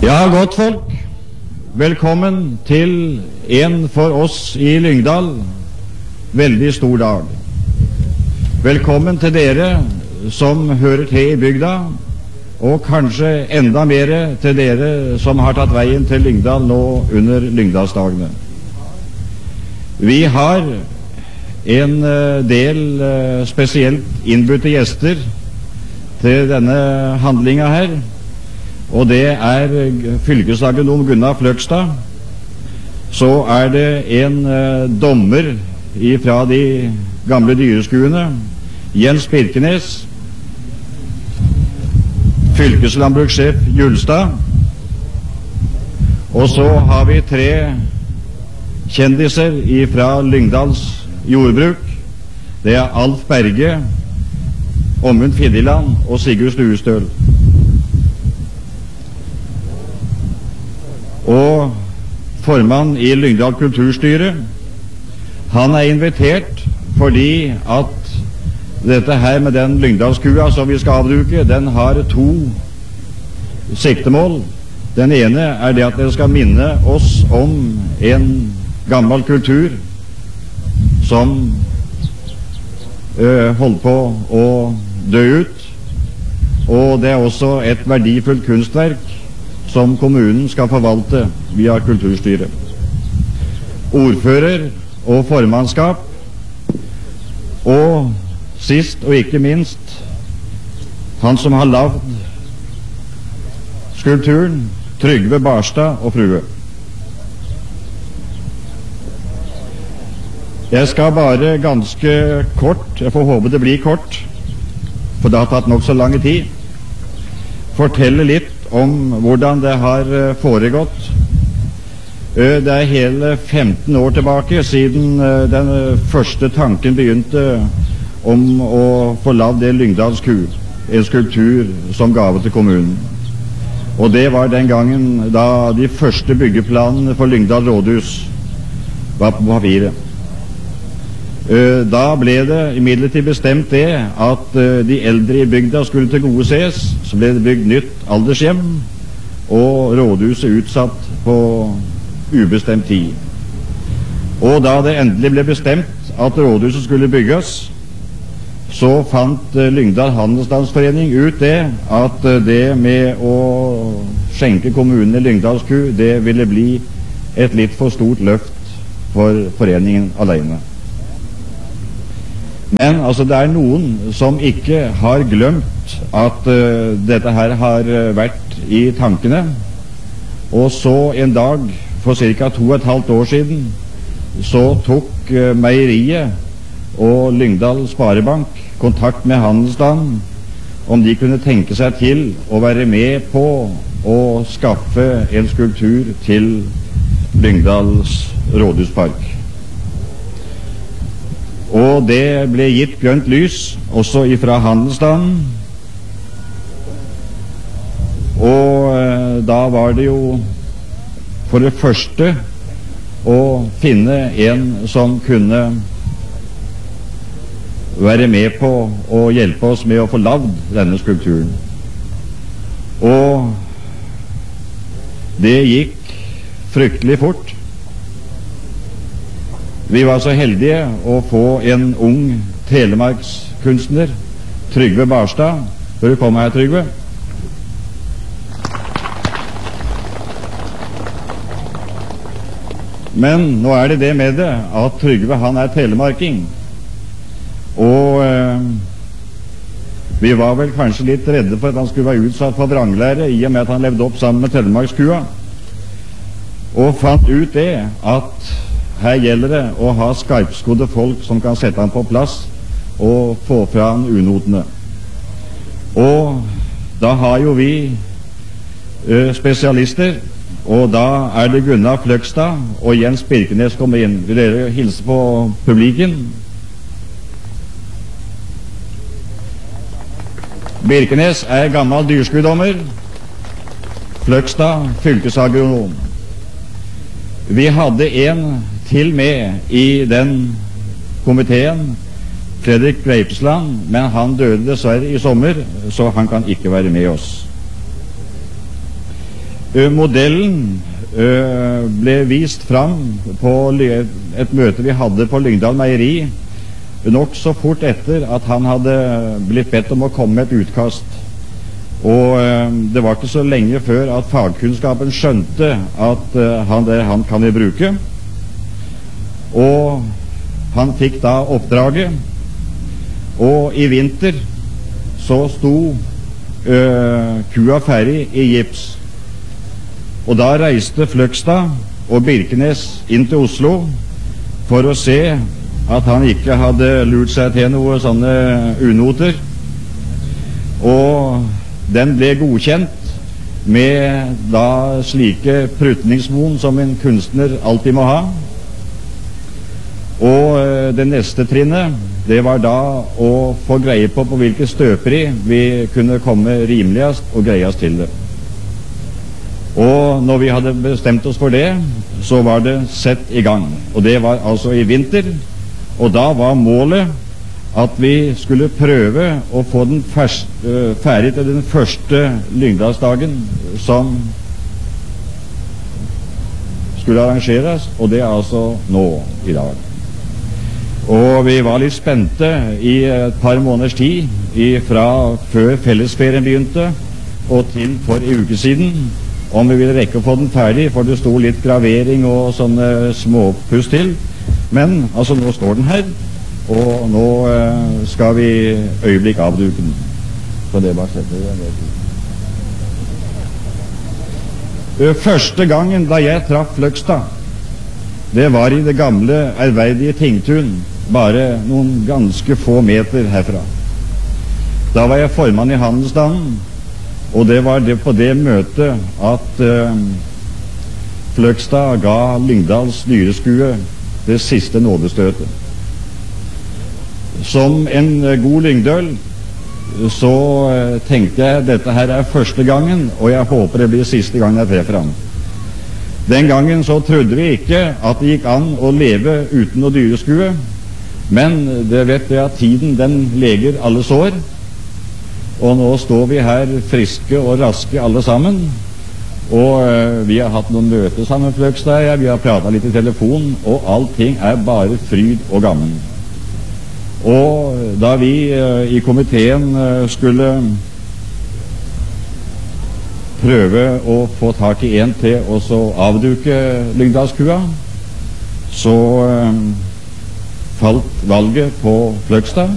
Ja, godt folk, velkommen til en for oss i Lyngdal veldig stor dag. Velkommen til dere som hører til i bygda, og kanskje enda mer til dere som har tatt veien til Lyngdal nå under Lyngdalsdagene. Vi har en del spesielt innbudte gjester til denne handlinga her, og det er fylkesagronom Gunnar Fløgstad. Så er det en dommer fra de gamle dyreskuene, Jens Birkenes, fylkeslandbrukssjef Julstad, og så har vi 3 kjendiser fra Lyngdals jordbruk. Det er Alf Berge, Åmund Fiddeland og Sigurd Stuestøl. Og formann i Lyngdal kulturstyre, han er invitert fordi at dette her med den Lyngdalskua som vi skal avduke, den har 2 siktemål. Den ene er det at den skal minne oss om en gammel kultur som holdt på å dø ut, og det er også et verdifullt kunstverk som kommunen skal forvalte via kulturstyret. Ordfører og formannskap, og sist og ikke minst han som har lagd skulpturen, Trygve Barstad og frue. Jeg skal bare ganske kort, jeg får håpe det blir kort, for det har tatt nok så lang tid, fortelle litt om hvordan det har foregått. Det er hele 15 år tilbake siden den første tanken begynte om å få lagd det Lyngdalsku, en skulptur som gave til kommunen. Og det var den gangen da de første byggeplanene for Lyngdal rådhus var på papiret. Da ble det imidlertid bestemt det at de eldre i bygda skulle tilgodeses. Så ble det bygd nytt aldershjem, og rådhuset utsatt på ubestemt tid. Og da det endelig ble bestemt at rådhuset skulle bygges, så fant Lyngdal Handelsstandsforening ut det at det med å skjenke kommunen i Lyngdalsku, det ville bli et litt for stort løft for foreningen alene. Men altså, det er noen som ikke har glemt at dette her har vært i tankene. Og så en dag for ca. 2,5 år siden så tok meieriet og Lyngdal Sparebank kontakt med handelsstanden om de kunne tenke seg til å være med på å skaffe en skulptur til Lyngdals rådhuspark. Og det ble gitt grønt lys også ifra handelsstanden. Og da var det jo for det første å finne en som kunne være med på å hjelpe oss med å få lagd denne skulpturen. Og det gikk fryktelig fort. Vi var så heldige å få en ung telemarkskunstner, Trygve Barstad. Bør du komme her, Trygve? Men nå er det med det at Trygve, han er telemarking. Og vi var vel kanskje litt redde for at han skulle være utsatt for vranglære, i og med at han levde opp sammen med telemarkskua. Og fant ut det at her gjelder det å ha skarpskodde folk som kan sette han på plass og få fra han unotene. Og da har jo vi spesialister, og da er det Gunnar Fløgstad og Jens Birkenes kommer inn. Vil dere hilse på publikken? Birkenes er gammel dyrskudommer, Fløgstad fylkesagronom. Vi hadde en til med i den komiteen, Fredrik Greipesland, men han døde dessverre i sommer, så han kan ikke være med oss. Modellen ble vist fram på et møte vi hadde på Lyngdal Meieri nok så fort etter at han hadde blitt bedt om å komme med et utkast. Og det var ikke så lenge før at fagkunnskapen skjønte at han kan vi bruke. Og han fikk da oppdraget, og i vinter så sto kua ferdig i gips. Og da reiste Fløgstad og Birkenes inn til Oslo for å se at han ikke hadde lurt seg til noe sånne unoter. Og den ble godkjent med da slike prutningsmon som en kunstner alltid må ha. Og det neste trinnet, det var da å få greie på hvilke støperi vi kunne komme rimeligast og greiest til det. Og når vi hadde bestemt oss for det, så var det sett i gang. Og det var altså i vinter, og da var målet at vi skulle prøve å få den ferdig til den første Lyngdalsdagen som skulle arrangeres, og det er altså nå i dag. Og vi var litt spente i et par måneders tid, fra før fellesferien begynte og til for en uke siden, om vi ville rekke å få den ferdig, for det sto litt gravering og sånne småpuss til. Men altså, nå står den her, og nå skal vi øyeblikk avduke den. Så det bare setter vi den. Første gangen da jeg traff Fløgstad, det var i det gamle, ærverdige Tingtun, bare noen ganske få meter herfra. Da var jeg formann i handelsstanden, og det var det på det møtet at Fløgstad ga Lyngdals dyreskue det siste nådestøtet. Som en god lyngdøl så tenkte jeg dette her er første gangen, og jeg håper det blir siste gang jeg treffer ham. Den gangen så trodde vi ikke at det gikk an å leve uten noe dyreskue, men det vet jeg at tiden den leger alle sår. Og nå står vi her friske og raske alle sammen, og vi har hatt noen møter sammen, Fløgstad, vi har pratet litt i telefon, og allting er bare fryd og gammen. Og da vi i komiteen skulle prøve å få tak i en til og så avduke Lyngdalskua, så falt valget på Fløgstad.